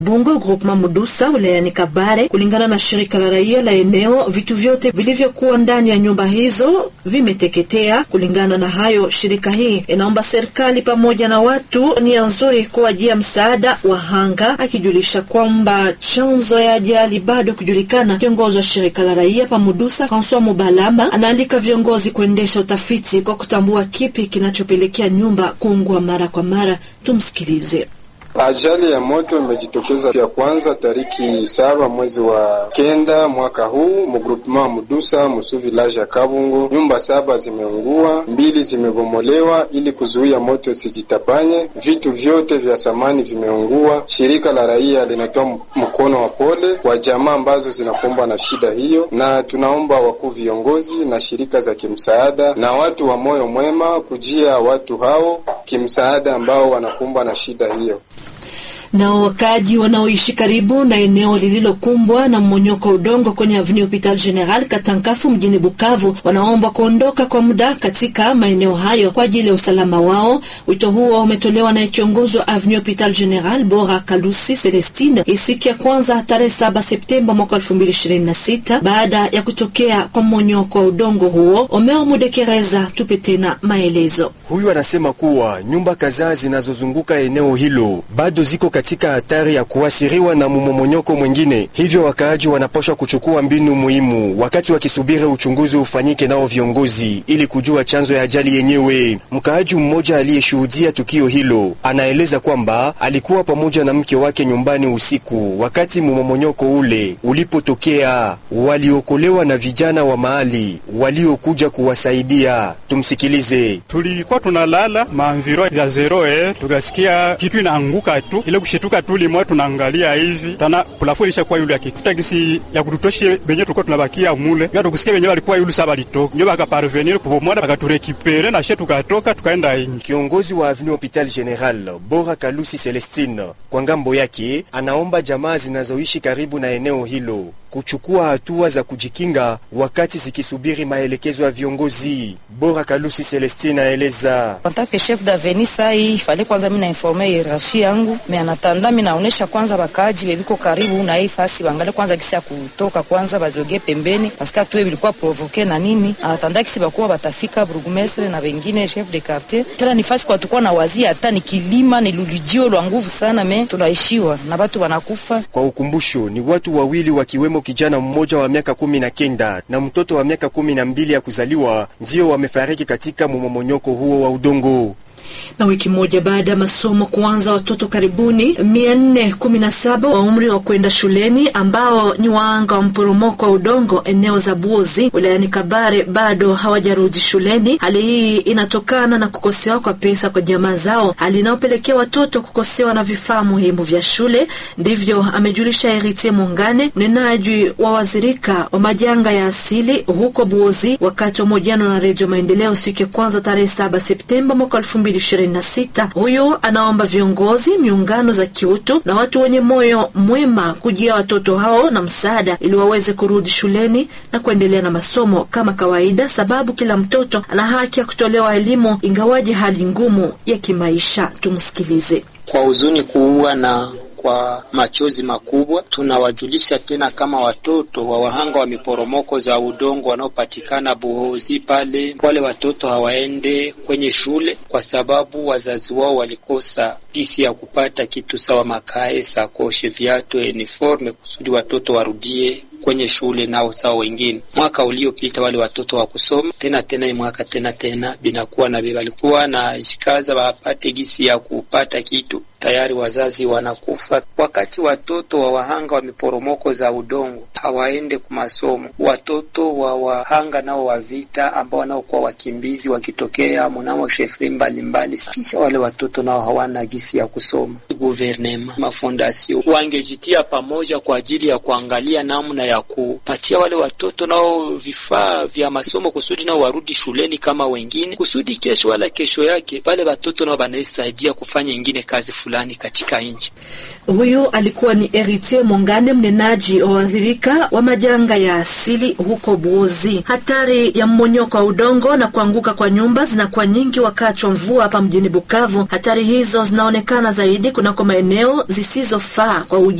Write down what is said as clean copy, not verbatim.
Bungo groupement Mudusa wilayani Kabare. Kulingana na shirika la raia la eneo, vitu vyote vilivyokuwa ndani ya nyumba hizo vimeteketea. Kulingana na hayo, shirika hii inaomba serikali pamoja na watu nia nzuri kuwajia msaada wahanga, akijulisha kwamba chanzo ya ajali bado kujulikana. Kiongozi wa shirika la raia pa Mudusa, François Mubalama, anaalika viongozi kuendesha utafiti kwa kutambua kipi kinachopelekea nyumba kuungua mara kwa mara. Tumsikilize. Ajali ya moto imejitokeza ya kwanza tariki 7 mwezi wa 9 mwaka huu mgroupement Mudusa Musu village ya Kabungo. Nyumba 7 zimeungua, 2 zimebomolewa ili kuzuia moto sijitapanye. Vitu vyote vya samani vimeungua. Shirika la raia linatoa mkono wa pole kwa jamaa ambazo zinakumbwa na shida hiyo, na tunaomba wakuu viongozi na shirika za kimsaada na watu wa moyo mwema kujia watu hao kimsaada ambao wanakumbwa na shida hiyo. Na wakaji wanaoishi karibu na eneo lililokumbwa na mmonyoko udongo kwenye Avenue Hopital General Katankafu mjini Bukavu wanaomba kuondoka kwa muda katika maeneo hayo kwa ajili ya usalama wao. Wito huo umetolewa na kiongozi wa Avenue Hopital General Bora Kalusi Celestine siku ya kwanza tarehe 7 Septemba mwaka 2026 baada ya kutokea kwa mmonyoko wa udongo huo. Omeo Mudekereza tupe tena maelezo. Huyu anasema kuwa nyumba kadhaa zinazozunguka eneo hilo bado ziko katika hatari ya kuasiriwa na mmomonyoko mwingine. Hivyo wakaaji wanapaswa kuchukua mbinu muhimu wakati wakisubiri uchunguzi ufanyike nao viongozi ili kujua chanzo ya ajali yenyewe. Mkaaji mmoja aliyeshuhudia tukio hilo anaeleza kwamba alikuwa pamoja na mke wake nyumbani usiku wakati mmomonyoko ule ulipotokea. Waliokolewa na vijana wa mahali waliokuja kuwasaidia. Tumsikilize. Tulikuwa tunalala maenviro ya 0 tukasikia kitu inaanguka tu. Ile kushituka tu limwa tunaangalia hivi. Tana kulafulisha kwa yule kitu. Tutagisi ya kututoshe benye tulikuwa tunabakia mule. Ndio tukusikia benye walikuwa yule saba litoka. Ndio bakaparvenir kubomwana bakaturekipere na shetu tukatoka tukaenda nje. Kiongozi wa Avenue Hopital General Bora Kalusi Celestine kwa ngambo yake anaomba jamaa zinazoishi karibu na eneo hilo kuchukua hatua za kujikinga wakati zikisubiri maelekezo ya viongozi. Bora Kalusi Celestine aeleza. Nataka chef d'avenue sai fale kwanza mimi na informe hierarchie yangu, mimi anatanda mimi naonesha kwanza bakaji bebiko karibu na hii fasi bangale kwanza kisia kutoka kwanza bazoge pembeni paska tuwe bilikuwa provoke na nini. Anatanda kisi bakuwa batafika burgomestre na wengine chef de quartier. Tena ni fasi kwa tukua na wazia hata ni kilima ni lulijio lwa nguvu sana me tunaishiwa na watu wanakufa. Kwa ukumbusho ni watu wawili wakiwemo kijana mmoja wa miaka 19 na mtoto wa miaka 12 ya kuzaliwa ndio wamefariki katika mmomonyoko huo wa udongo. Na wiki moja baada ya masomo kuanza, watoto karibuni 417 wa umri wa kwenda shuleni ambao ni waanga wa mporomoko wa udongo eneo za Buozi wilayani Kabare bado hawajarudi shuleni. Hali hii inatokana na kukosewa kwa pesa kwa jamaa zao, hali inayopelekea watoto kukosewa na vifaa muhimu vya shule. Ndivyo amejulisha Heritier Mungane, mnenaji wa wazirika wa majanga ya asili huko Buozi wakati wa mahojiano na Radio Maendeleo siku ya kwanza tarehe 7 Septemba mwaka 2026. Huyo anaomba viongozi, miungano za kiutu na watu wenye moyo mwema kujia watoto hao na msaada ili waweze kurudi shuleni na kuendelea na masomo kama kawaida, sababu kila mtoto ana haki ya kutolewa elimu ingawaje hali ngumu ya kimaisha. Tumsikilize. Kwa huzuni kuua na kwa machozi makubwa tunawajulisha tena kama watoto wa wahanga wa miporomoko za udongo wanaopatikana Buhozi pale, wale watoto hawaende kwenye shule kwa sababu wazazi wao walikosa gisi ya kupata kitu sawa makae, sakoshe, viatu, uniforme kusudi watoto warudie kwenye shule nao sawa wengine. Mwaka uliopita wale watoto wa kusoma tena mwaka tena binakuwa na walikuwa na jikaza wapate gisi ya kupata kitu, tayari wazazi wanakufa. Wakati watoto wa wahanga wa miporomoko za udongo hawaende kwa masomo, watoto wa wahanga nao wa vita ambao nao kwa wakimbizi wakitokea mnamo shefri mbalimbali, kisha wale watoto nao hawana gisi ya kusoma. Gouvernement, mafondasio wangejitia pamoja kwa ajili ya kuangalia namna ya kupatia wale watoto nao vifaa vya masomo kusudi nao warudi shuleni kama wengine, kusudi kesho wala kesho yake wale watoto nao banasaidia kufanya ingine kazi fulani katika nchi. Huyo alikuwa ni Heritier Mungane, mnenaji wa waathirika wa majanga ya asili huko Buozi. Hatari ya mmonyoko wa udongo na kuanguka kwa nyumba zinakuwa nyingi wakati wa mvua hapa mjini Bukavu. Hatari hizo zinaonekana zaidi kunako maeneo zisizofaa kwa